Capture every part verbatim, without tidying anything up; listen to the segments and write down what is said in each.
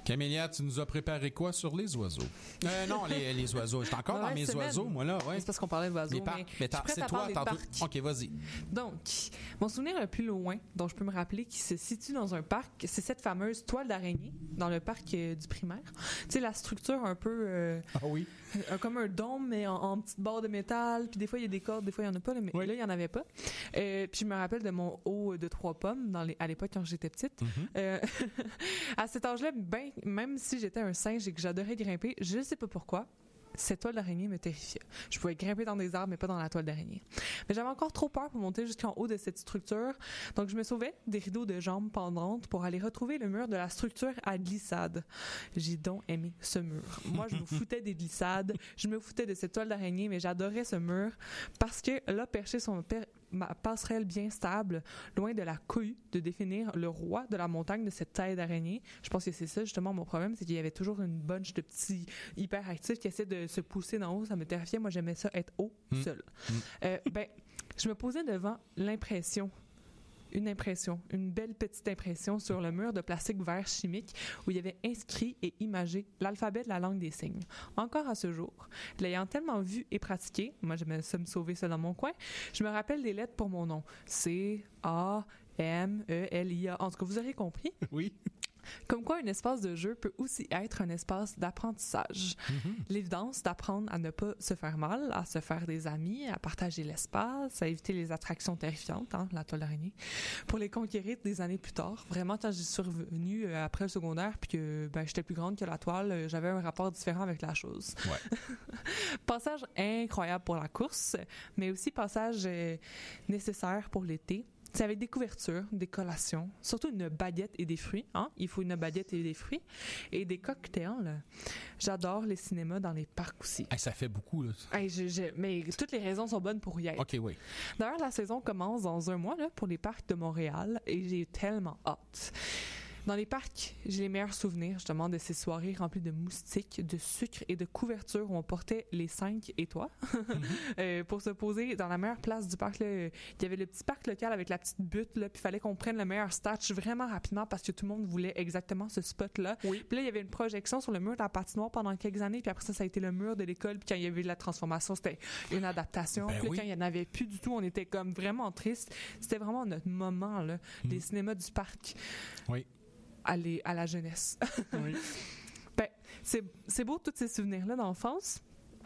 Camélia, tu nous as préparé quoi sur les oiseaux? Euh, non, les, les oiseaux. J'étais encore Ouais, dans mes semaine. oiseaux, moi, là. Ouais. C'est parce qu'on parlait d'oiseaux. Les parcs. Mais, Mais t'as- je suis prête c'est à toi, parler de tantôt. parcs. OK, vas-y. Donc, mon souvenir le plus loin, dont je peux me rappeler, qui se situe dans un parc, c'est cette fameuse toile d'araignée dans le parc euh, du primaire. Tu sais, la structure un peu... Euh, Ah oui? euh, comme un dôme, mais en, en petite barre de métal. Puis des fois, il y a des cordes, des fois, il n'y en a pas. Là, mais Oui. là, il n'y en avait pas. Euh, puis je me rappelle de mon haut de trois pommes dans les, à l'époque quand j'étais petite. Mm-hmm. Euh, à cet âge-là, ben, même si j'étais un singe et que j'adorais grimper, je ne sais pas pourquoi, cette toile d'araignée me terrifiait. Je pouvais grimper dans des arbres, mais pas dans la toile d'araignée. Mais j'avais encore trop peur pour monter jusqu'en haut de cette structure, donc je me sauvais des rideaux de jambes pendantes pour aller retrouver le mur de la structure à glissade. J'ai donc aimé ce mur. Moi, je me foutais des glissades, je me foutais de cette toile d'araignée, mais j'adorais ce mur parce que là, perché sur per- ma passerelle bien stable, loin de la cohue de définir le roi de la montagne de cette taille d'araignée. Je pense que c'est ça, justement, mon problème, c'est qu'il y avait toujours une bunch de petits hyperactifs qui essaient de se pousser d'en haut. Ça me terrifiait. Moi, j'aimais ça, être haut, mmh. seul. Mmh. Euh, ben, je me posais devant l'impression une impression, une belle petite impression sur le mur de plastique vert chimique où il y avait inscrit et imagé l'alphabet de la langue des signes. Encore à ce jour, l'ayant tellement vu et pratiqué, moi j'aimais ça me sauver ça dans mon coin, je me rappelle des lettres pour mon nom. C, A, M, E, L, I, A. En tout cas, vous aurez compris. Oui. Comme quoi, un espace de jeu peut aussi être un espace d'apprentissage. Mm-hmm. L'évidence d'apprendre à ne pas se faire mal, à se faire des amis, à partager l'espace, à éviter les attractions terrifiantes, hein, la toile d'araignée, pour les conquérir des années plus tard. Vraiment, quand j'y suis revenue euh, après le secondaire, puis que ben, j'étais plus grande que la toile, euh, j'avais un rapport différent avec la chose. Ouais. Passage incroyable pour la course, mais aussi passage euh, nécessaire pour l'été. C'est avec des couvertures, des collations, surtout une baguette et des fruits. Hein? Il faut une baguette et des fruits. Et des cocktails. J'adore les cinémas dans les parcs aussi. Hey, ça fait beaucoup, là. Hey, je, je, mais toutes les raisons sont bonnes pour y être. OK, oui. D'ailleurs, la saison commence dans un mois là, pour les parcs de Montréal et j'ai tellement hâte. Dans les parcs, j'ai les meilleurs souvenirs justement de ces soirées remplies de moustiques, de sucre et de couvertures où on portait les cinq et toi mm-hmm. euh, pour se poser dans la meilleure place du parc. Là, il y avait le petit parc local avec la petite butte, là, puis il fallait qu'on prenne le meilleur statch vraiment rapidement parce que tout le monde voulait exactement ce spot-là. Oui. Puis là, il y avait une projection sur le mur de la patinoire pendant quelques années, puis après ça, ça a été le mur de l'école, puis quand il y avait eu la transformation, c'était une adaptation. Ben puis oui. Quand il n'y en avait plus du tout, on était comme vraiment triste. C'était vraiment notre moment, là, mm. des cinémas du parc. Oui. À, les, à la jeunesse. Oui. Ben, c'est, c'est beau tous ces souvenirs-là d'enfance.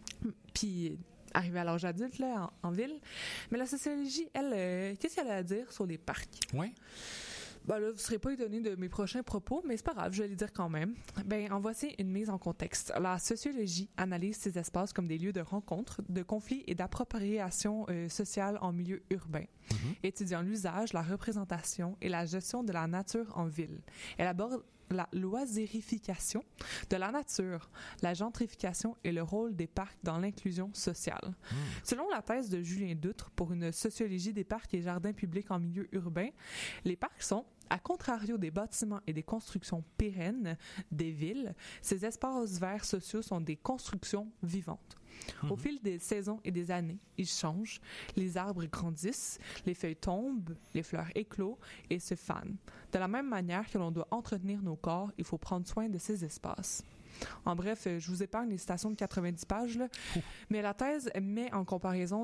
Puis, arrivé à l'âge adulte, là, en, en ville. Mais la sociologie, elle, euh, qu'est-ce qu'elle a à dire sur les parcs? Oui. Ben là, vous ne serez pas étonné de mes prochains propos, mais c'est pas grave, je vais les dire quand même. Ben, en voici une mise en contexte. La sociologie analyse ces espaces comme des lieux de rencontre, de conflits et d'appropriation euh, sociale en milieu urbain, mm-hmm. étudiant l'usage, la représentation et la gestion de la nature en ville. Elle aborde la loisirification de la nature, la gentrification et le rôle des parcs dans l'inclusion sociale. Mmh. Selon la thèse de Julien Doutre pour une sociologie des parcs et jardins publics en milieu urbain, les parcs sont, à contrario des bâtiments et des constructions pérennes des villes, ces espaces verts sociaux sont des constructions vivantes. Mmh. Au fil des saisons et des années, ils changent, les arbres grandissent, les feuilles tombent, les fleurs éclosent et se fanent. De la même manière que l'on doit entretenir nos corps, il faut prendre soin de ces espaces. En bref, je vous épargne les citations de quatre-vingt-dix pages, là, mais la thèse met en comparaison